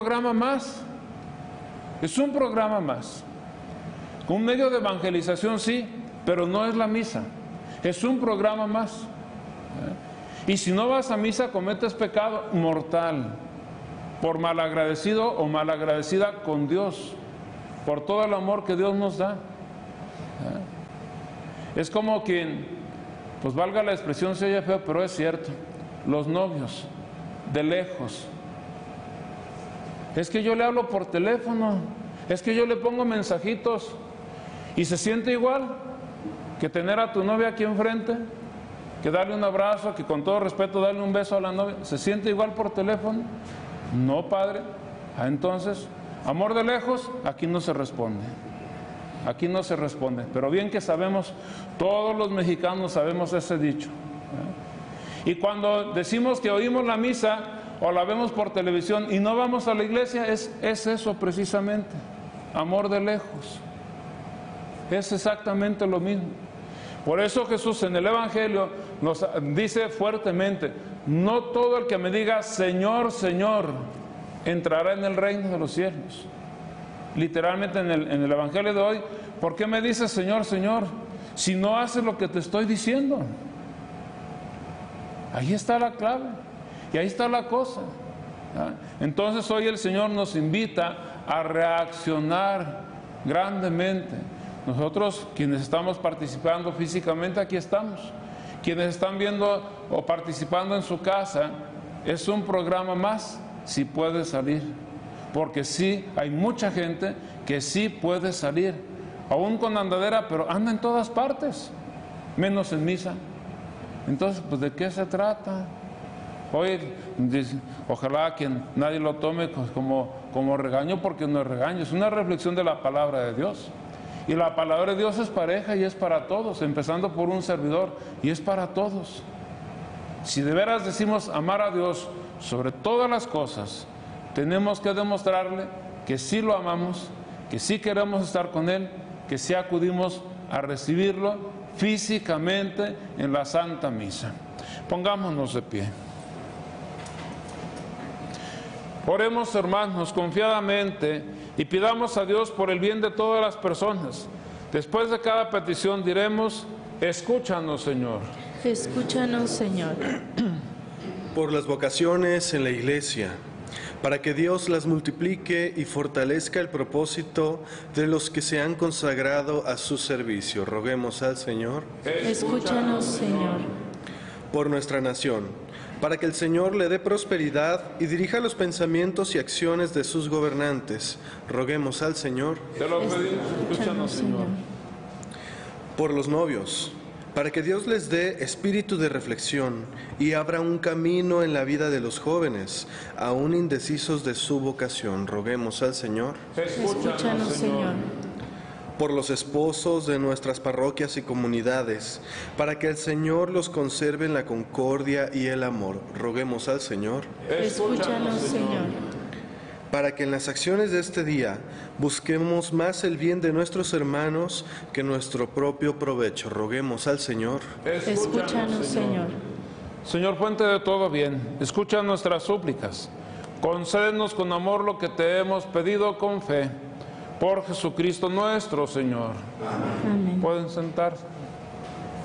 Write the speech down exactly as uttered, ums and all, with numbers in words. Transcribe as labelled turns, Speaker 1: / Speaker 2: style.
Speaker 1: programa más, es un programa más. Un medio de evangelización sí, pero no es la misa, es un programa más. Y si no vas a misa, cometes pecado mortal, por malagradecido o malagradecida con Dios, por todo el amor que Dios nos da. Es como quien, pues valga la expresión, se oye feo, pero es cierto, los novios, de lejos. Es que yo le hablo por teléfono, es que yo le pongo mensajitos, y se siente igual que tener a tu novia aquí enfrente, que darle un abrazo, que con todo respeto darle un beso a la novia. ¿Se siente igual por teléfono? No, padre. Ah, entonces, amor de lejos, aquí no se responde. Aquí no se responde. Pero bien que sabemos, todos los mexicanos sabemos ese dicho. Y cuando decimos que oímos la misa o la vemos por televisión y no vamos a la iglesia, es, es eso precisamente, amor de lejos. Es exactamente lo mismo. Por eso Jesús en el Evangelio nos dice fuertemente, no todo el que me diga Señor, Señor, entrará en el reino de los cielos. Literalmente en el, en el Evangelio de hoy, ¿por qué me dices Señor, Señor, si no haces lo que te estoy diciendo? Ahí está la clave y ahí está la cosa. ¿Ah? Entonces hoy el Señor nos invita a reaccionar grandemente. Nosotros, quienes estamos participando físicamente, aquí estamos. Quienes están viendo o participando en su casa, es un programa más, si puede salir. Porque sí, hay mucha gente que sí puede salir, aún con andadera, pero anda en todas partes, menos en misa. Entonces, pues, ¿de qué se trata? Hoy, ojalá que nadie lo tome como, como regaño, porque no es regaño, es una reflexión de la palabra de Dios. Y la palabra de Dios es pareja y es para todos, empezando por un servidor, y es para todos. Si de veras decimos amar a Dios sobre todas las cosas, tenemos que demostrarle que sí lo amamos, que sí queremos estar con Él, que sí acudimos a recibirlo físicamente en la Santa Misa. Pongámonos de pie. Oremos, hermanos, confiadamente y pidamos a Dios por el bien de todas las personas. Después de cada petición diremos, escúchanos, Señor.
Speaker 2: Escúchanos, Señor.
Speaker 3: Por las vocaciones en la Iglesia, para que Dios las multiplique y fortalezca el propósito de los que se han consagrado a su servicio. Roguemos al Señor.
Speaker 2: Escúchanos, Señor.
Speaker 3: Por nuestra nación, para que el Señor le dé prosperidad y dirija los pensamientos y acciones de sus gobernantes. Roguemos al Señor.
Speaker 1: Te lo pedimos, escúchanos, Señor.
Speaker 3: Por los novios, para que Dios les dé espíritu de reflexión y abra un camino en la vida de los jóvenes, aún indecisos de su vocación. Roguemos al Señor.
Speaker 2: Escúchanos, Señor.
Speaker 3: Por los esposos de nuestras parroquias y comunidades, para que el Señor los conserve en la concordia y el amor. Roguemos al Señor.
Speaker 2: Escúchanos, Señor.
Speaker 3: Para que en las acciones de este día busquemos más el bien de nuestros hermanos que nuestro propio provecho. Roguemos al Señor.
Speaker 2: Escúchanos, Señor.
Speaker 1: Señor, fuente de todo bien, escucha nuestras súplicas. Concédenos con amor lo que te hemos pedido con fe. Por Jesucristo nuestro Señor.
Speaker 2: Amén.
Speaker 1: Pueden sentarse.